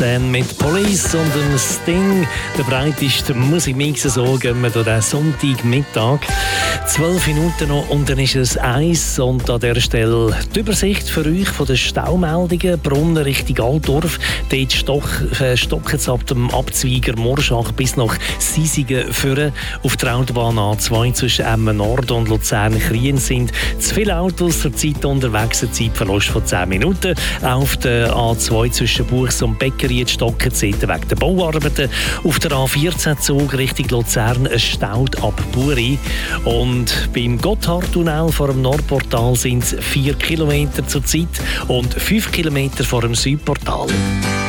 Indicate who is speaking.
Speaker 1: Dann mit Police und dem Sting, der breiteste Musikmix, so gehen wir durch den Sonntagmittag. 12 Minuten noch und dann ist es 1 und an dieser Stelle die Übersicht für euch von den Staumeldungen. Brunnen Richtung Altdorf, dort stocken es ab dem Abzweiger Morschach bis nach Sisigen führen. Auf der Autobahn A2 zwischen Emmen Nord und Luzern-Chrien sind zu viele Autos zur Zeit unterwegs, ein Zeitverlust von 10 Minuten. Auf der A2 zwischen Buchs und Beckeried stocken sie wegen der Bauarbeiten. Auf der A14 Zug Richtung Luzern es staut ab Buri. Und beim Gotthardtunnel vor dem Nordportal sind es 4 Kilometer zur Zeit und 5 Kilometer vor dem Südportal.